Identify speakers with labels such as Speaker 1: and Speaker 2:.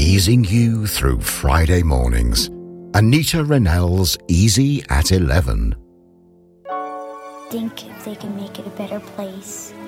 Speaker 1: easing you through Friday mornings. Anita Rennell's Easy at 11.
Speaker 2: Think if they can make it a better place.